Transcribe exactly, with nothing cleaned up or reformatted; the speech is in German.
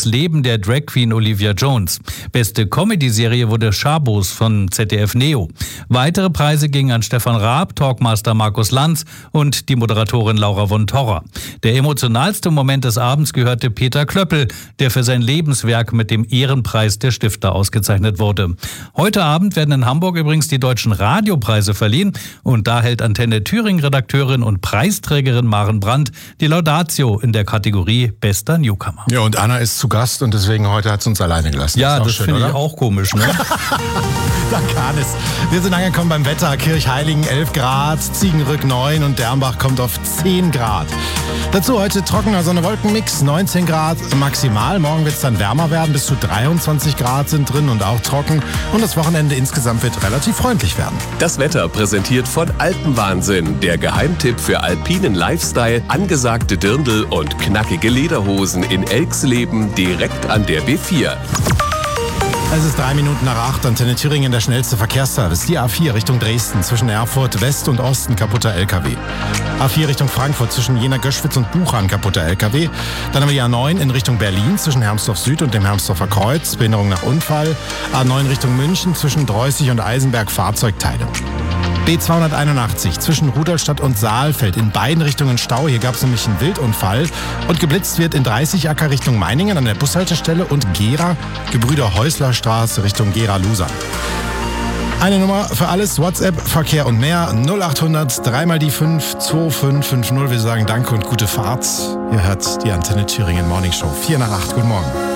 Das Leben der Drag Queen Olivia Jones. Beste Comedy-Serie wurde Schabos von Z D F Neo. Weitere Preise gingen an Stefan Raab, Talkmaster Markus Lanz und die Moderatorin Laura von Torra. Der emotionalste Moment des Abends gehörte Peter Klöppel, der für sein Lebenswerk mit dem Ehrenpreis der Stifter ausgezeichnet wurde. Heute Abend werden in Hamburg übrigens die deutschen Radiopreise verliehen und da hält Antenne Thüringen-Redakteurin und Preisträgerin Maren Brandt die Laudatio in der Kategorie Bester Newcomer. Ja, und Anna ist zu Gast und deswegen heute hat sie uns alleine gelassen. Ja, das, das finde ich auch komisch, ne? Da kann es. Wir sind angekommen beim Wetter. Kirchheiligen elf Grad, Ziegenrück neun und Dermbach kommt auf zehn Grad. Dazu heute trockener Sonne-Wolken-Mix, neunzehn Grad maximal. Morgen wird es dann wärmer werden, bis zu dreiundzwanzig Grad sind drin und auch trocken. Und das Wochenende insgesamt wird relativ freundlich werden. Das Wetter präsentiert von Alpenwahnsinn, der Geheimtipp für alpinen Lifestyle, angesagte Dirndl und knackige Lederhosen in Elxleben direkt an der B vier. Es ist drei Minuten nach acht, Antenne Thüringen, der schnellste Verkehrsservice. Die A vier Richtung Dresden, zwischen Erfurt West und Osten kaputter L K W. A vier Richtung Frankfurt, zwischen Jena, Göschwitz und Buchern kaputter L K W. Dann haben wir die A neun in Richtung Berlin, zwischen Hermsdorf Süd und dem Hermsdorfer Kreuz, Behinderung nach Unfall. A neun Richtung München, zwischen Dreußig und Eisenberg, Fahrzeugteile. B zweihunderteinundachtzig zwischen Rudolstadt und Saalfeld, in beiden Richtungen Stau. Hier gab es nämlich einen Wildunfall. Und geblitzt wird in dreißig Acker Richtung Meiningen an der Bushaltestelle und Gera, Gebrüder Häusler Straße Richtung Gera-Lusern. Eine Nummer für alles, WhatsApp, Verkehr und mehr, null achthundert, drei mal die fünf, zwei fünf fünf null. Wir sagen Danke und gute Fahrt. Ihr hört die Antenne Thüringen Morning Show. vier nach acht, guten Morgen.